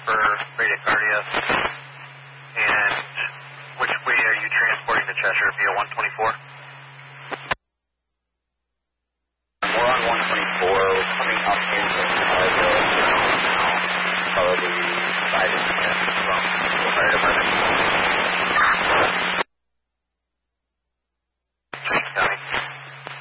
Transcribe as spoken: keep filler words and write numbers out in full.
for bradycardia? And which way are you transporting to Cheshire, via one twenty-four? We're on one twenty-four. We're coming up into Chicago now. Probably five minutes from the fire department.